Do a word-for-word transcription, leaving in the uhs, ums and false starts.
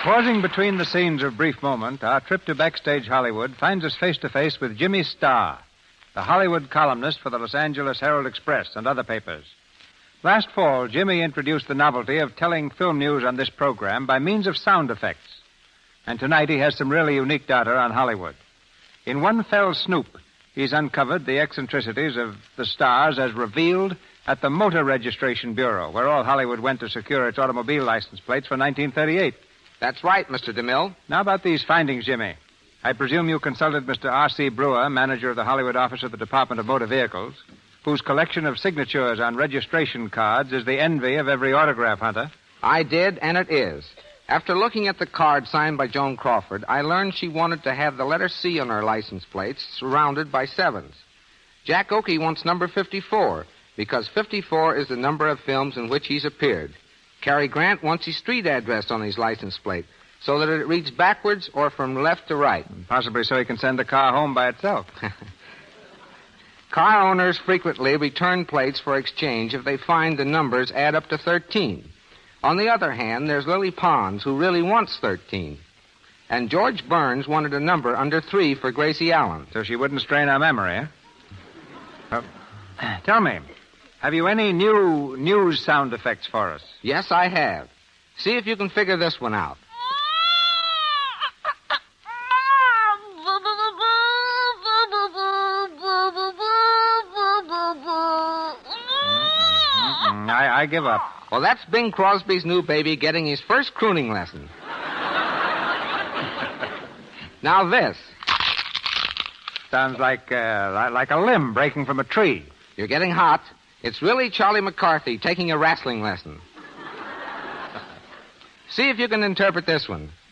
Pausing between the scenes of Brief Moment, our trip to Backstage Hollywood finds us face-to-face with Jimmy Starr, the Hollywood columnist for the Los Angeles Herald-Express and other papers. Last fall, Jimmy introduced the novelty of telling film news on this program by means of sound effects. And tonight he has some really unique data on Hollywood. In one fell snoop, he's uncovered the eccentricities of the stars as revealed at the Motor Registration Bureau, where all Hollywood went to secure its automobile license plates for nineteen thirty-eight. That's right, Mister DeMille. Now about these findings, Jimmy. I presume you consulted Mister R C. Brewer, manager of the Hollywood office of the Department of Motor Vehicles, whose collection of signatures on registration cards is the envy of every autograph hunter. I did, and it is. After looking at the card signed by Joan Crawford, I learned she wanted to have the letter C on her license plates surrounded by sevens. Jack Oakey wants number fifty-four, because fifty-four is the number of films in which he's appeared. Cary Grant wants his street address on his license plate, so that it reads backwards or from left to right. Possibly so he can send the car home by itself. Car owners frequently return plates for exchange if they find the numbers add up to thirteen. On the other hand, there's Lily Pons, who really wants thirteen. And George Burns wanted a number under three for Gracie Allen. So she wouldn't strain our memory, eh? Well, tell me, have you any new news sound effects for us? Yes, I have. See if you can figure this one out. Mm-mm, I, I give up. Well, that's Bing Crosby's new baby getting his first crooning lesson. Now this. Sounds like, uh, like a limb breaking from a tree. You're getting hot. It's really Charlie McCarthy taking a wrestling lesson. See if you can interpret this one.